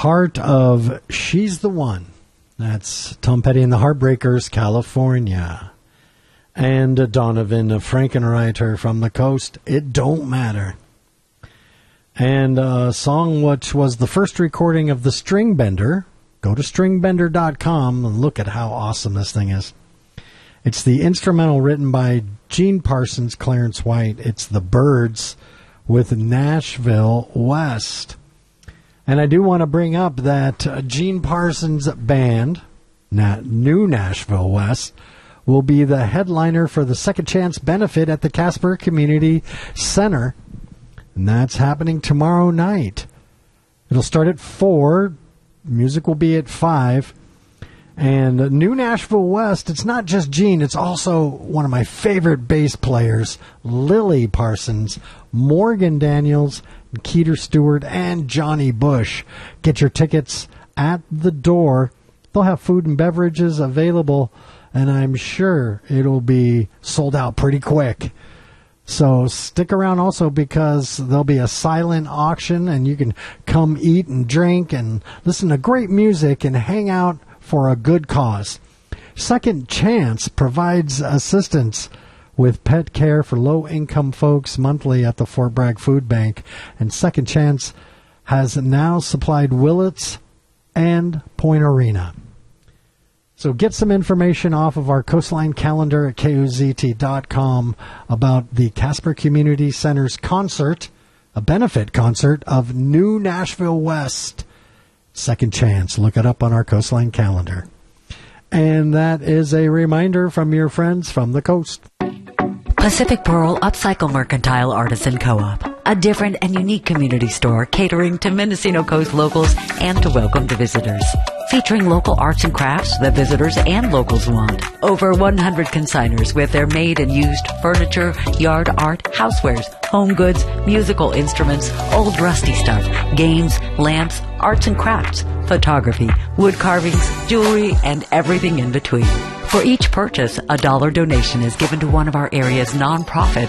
part of She's the One. That's Tom Petty and the Heartbreakers, California. And Donovan Frankenreiter from the Coast, It Don't Matter. And a song which was the first recording of The String Bender. Go to stringbender.com and look at how awesome this thing is. It's the instrumental written by Gene Parsons, Clarence White. It's The Byrds with Nashville West. And I do want to bring up that Gene Parsons' band, New Nashville West, will be the headliner for the Second Chance benefit at the Casper Community Center. And that's happening tomorrow night. It'll start at 4. Music will be at 5. And New Nashville West, it's not just Gene, it's also one of my favorite bass players, Lily Parsons, Morgan Daniels, Keeter Stewart, and Johnny Bush. Get your tickets at the door. They'll have food and beverages available, and I'm sure it'll be sold out pretty quick. So stick around also because there'll be a silent auction, and you can come eat and drink and listen to great music and hang out for a good cause. Second Chance provides assistance with pet care for low-income folks monthly at the Fort Bragg Food Bank, and Second Chance has now supplied Willits and Point Arena. So get some information off of our Coastline calendar at KOZT.com about the Casper Community Center's concert, a benefit concert of New Nashville West. Second Chance. Look it up on our Coastline calendar. And that is a reminder from your friends from the coast. Pacific Pearl Upcycle Mercantile Artisan Co-op, a different and unique community store catering to Mendocino Coast locals and to welcome the visitors. Featuring local arts and crafts that visitors and locals want. Over 100 consigners with their made and used furniture, yard art, housewares, home goods, musical instruments, old rusty stuff, games, lamps, arts and crafts, photography, wood carvings, jewelry, and everything in between. For each purchase, a $1 donation is given to one of our area's nonprofit